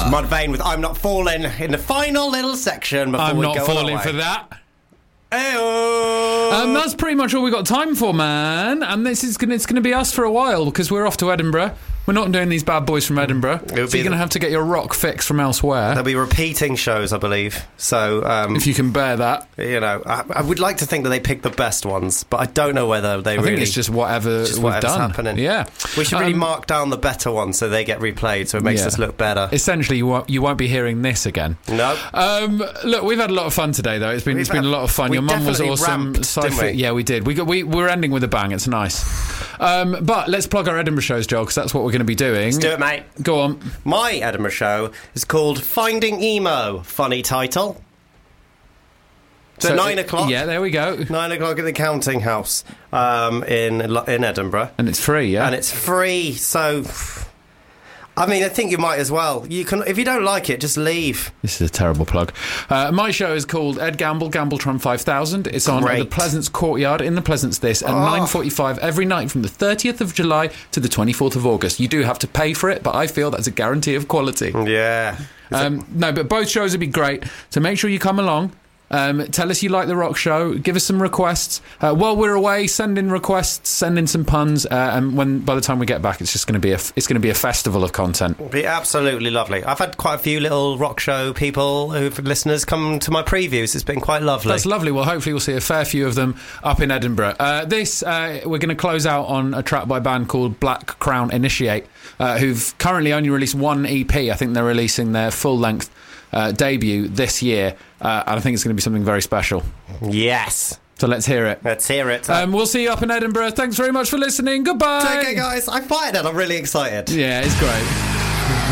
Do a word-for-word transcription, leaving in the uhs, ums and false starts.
Mud Vayne with I'm Not Falling in the final little section before I'm we not go falling away. for that. Ayo. Um, that's pretty much all we got time for, man. And this is gonna, it's going to be us for a while because we're off to Edinburgh. We're not doing these bad boys from Edinburgh. So you're going to have to get your rock fix from elsewhere. There'll be repeating shows, I believe. So, um, if you can bear that. You know, I, I would like to think that they pick the best ones, but I don't know whether they I really... think it's just whatever just we've whatever's done. happening. Yeah. We should really Um, mark down the better ones so they get replayed, so it makes yeah. us look better. Essentially, you won't, you won't be hearing this again. No. Um, look, we've had a lot of fun today, though. It's been We've it's been had- a lot of fun. we Your mum was definitely awesome. ramped, Sci-fi- didn't we? Yeah, we did. We got we we're ending with a bang. It's nice. Um, but let's plug our Edinburgh shows, Joel, because that's what we're going to be doing. Let's do it, mate. Go on. My Edinburgh show is called Finding Emo. Funny title. So, nine o'clock. Yeah, there we go. Nine o'clock at the Counting House um, in in Edinburgh, and it's free. Yeah, and it's free. So, I mean, I think you might as well. You can, if you don't like it, just leave. This is a terrible plug. Uh, my show is called Ed Gamble, Gambletron five thousand. It's on Great. the Pleasance Courtyard in the Pleasance This at Oh. nine forty-five every night from the thirtieth of July to the twenty-fourth of August. You do have to pay for it, but I feel that's a guarantee of quality. Yeah. Um, no, but both shows would be great. So make sure you come along. Um, tell us you like the rock show. Give us some requests. Uh, while we're away, send in requests, send in some puns, uh, and when by the time we get back, it's just going to be a it's going to be a festival of content. It'll be absolutely lovely. I've had quite a few little rock show people, who listeners, come to my previews. It's been quite lovely. That's lovely. Well, hopefully we'll see a fair few of them up in Edinburgh. Uh, this uh, we're going to close out on a track by a band called Black Crown Initiate, uh, who've currently only released one E P. I think they're releasing their full length uh, debut this year, uh, and I think it's going to be something very special. Yes. So let's hear it. Let's hear it. Um, we'll see you up in Edinburgh. Thanks very much for listening. Goodbye. Take care, guys. I fired it. I'm really excited. Yeah, it's great.